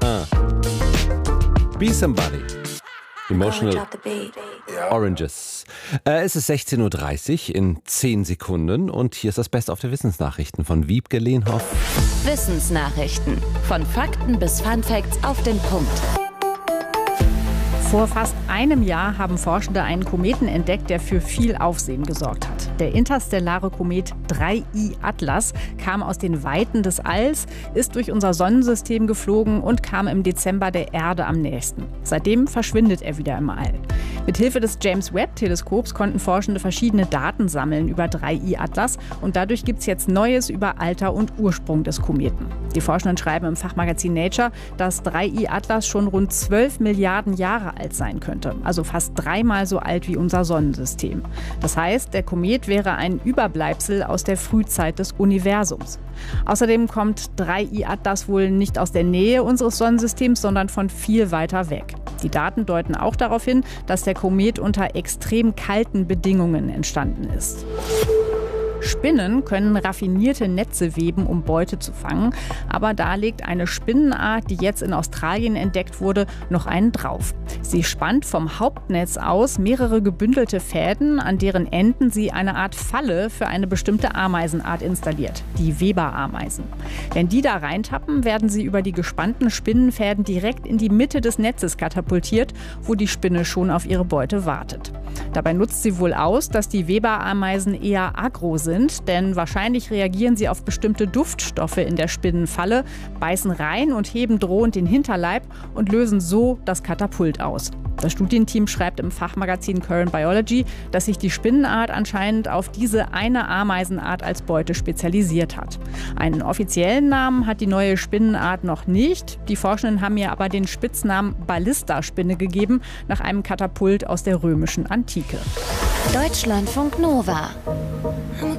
Be Somebody. Emotional Oranges. Es ist 16:30 Uhr in 10 Sekunden und hier ist das Beste auf der Wissensnachrichten von Wiebke Lehnhoff. Wissensnachrichten. Von Fakten bis Funfacts auf den Punkt. Vor fast einem Jahr haben Forschende einen Kometen entdeckt, der für viel Aufsehen gesorgt hat. Der interstellare Komet 3I Atlas kam aus den Weiten des Alls, ist durch unser Sonnensystem geflogen und kam im Dezember der Erde am nächsten. Seitdem verschwindet er wieder im All. Mithilfe des James-Webb-Teleskops konnten Forschende verschiedene Daten sammeln über 3I Atlas und dadurch gibt es jetzt Neues über Alter und Ursprung des Kometen. Die Forschenden schreiben im Fachmagazin Nature, dass 3I Atlas schon rund 12 Milliarden Jahre alt sein könnte, also fast 3-mal so alt wie unser Sonnensystem. Das heißt, der Komet wäre ein Überbleibsel aus der Frühzeit des Universums. Außerdem kommt 3I Atlas wohl nicht aus der Nähe unseres Sonnensystems, sondern von viel weiter weg. Die Daten deuten auch darauf hin, dass der Komet unter extrem kalten Bedingungen entstanden ist. Spinnen können raffinierte Netze weben, um Beute zu fangen. Aber da legt eine Spinnenart, die jetzt in Australien entdeckt wurde, noch einen drauf. Sie spannt vom Hauptnetz aus mehrere gebündelte Fäden, an deren Enden sie eine Art Falle für eine bestimmte Ameisenart installiert, die Weberameisen. Wenn die da reintappen, werden sie über die gespannten Spinnenfäden direkt in die Mitte des Netzes katapultiert, wo die Spinne schon auf ihre Beute wartet. Dabei nutzt sie wohl aus, dass die Weberameisen eher aggro sind, denn wahrscheinlich reagieren sie auf bestimmte Duftstoffe in der Spinnenfalle, beißen rein und heben drohend den Hinterleib und lösen so das Katapult aus. Das Studienteam schreibt im Fachmagazin Current Biology, dass sich die Spinnenart anscheinend auf diese eine Ameisenart als Beute spezialisiert hat. Einen offiziellen Namen hat die neue Spinnenart noch nicht. Die Forschenden haben ihr aber den Spitznamen Ballistaspinne gegeben, nach einem Katapult aus der römischen Antike. Deutschlandfunk Nova.